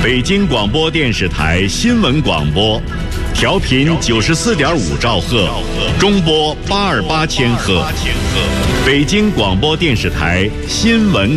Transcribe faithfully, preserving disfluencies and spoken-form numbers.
北京广播电视台新闻广播，调频九十四点五兆赫，中波八二八千赫。北京广播电视台新闻